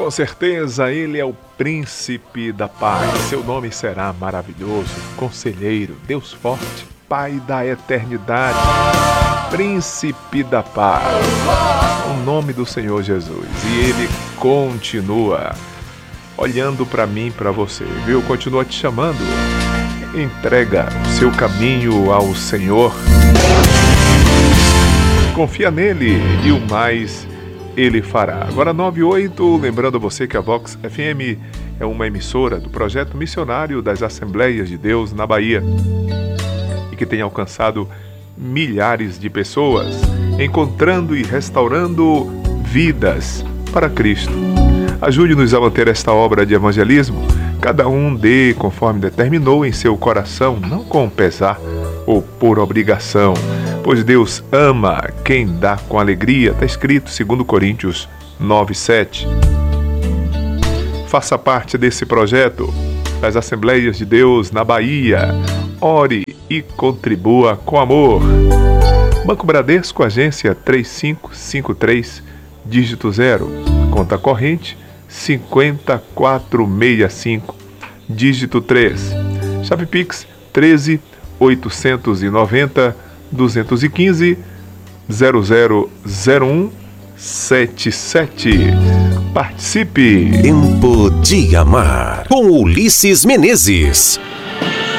Com certeza Ele é o príncipe da paz. Seu nome será maravilhoso, conselheiro, Deus forte, Pai da eternidade, príncipe da paz. O nome do Senhor Jesus. E Ele continua olhando para mim, para você, viu? Continua te chamando. Entrega o seu caminho ao Senhor. Confia nele e o mais Ele fará. Agora 9:08, lembrando a você que a Vox FM é uma emissora do projeto missionário das Assembleias de Deus na Bahia e que tem alcançado milhares de pessoas, encontrando e restaurando vidas para Cristo. Ajude-nos a manter esta obra de evangelismo. Cada um dê conforme determinou em seu coração, não com pesar ou por obrigação, pois Deus ama quem dá com alegria. Está escrito 2 Coríntios 9:7. Faça parte desse projeto das Assembleias de Deus na Bahia. Ore e contribua com amor. Banco Bradesco, agência 3553, dígito 0. Conta corrente 5465, dígito 3. Chave Pix 13 890 215 0001 77. Participe! Tempo de Amar, com Ulisses Menezes.